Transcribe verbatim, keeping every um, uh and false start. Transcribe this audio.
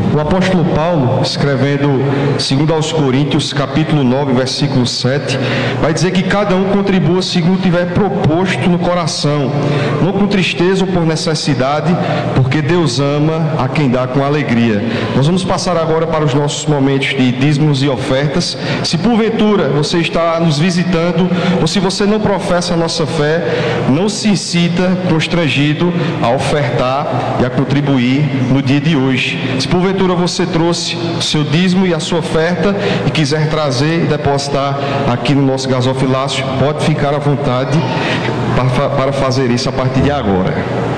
O apóstolo Paulo, escrevendo segundo aos Coríntios, capítulo nove, versículo sete, vai dizer que cada um contribua segundo tiver proposto no coração, não com tristeza ou por necessidade, porque Deus ama a quem dá com alegria. Nós vamos passar agora para os nossos momentos de dízimos e ofertas. Se porventura você está nos visitando, ou se você não professa a nossa fé, não se sinta constrangido a ofertar e a contribuir no dia de hoje. Se porventura você trouxe o seu dízimo e a sua oferta e quiser trazer e depositar aqui no nosso gasofilácio, pode ficar à vontade para fazer isso a partir de agora.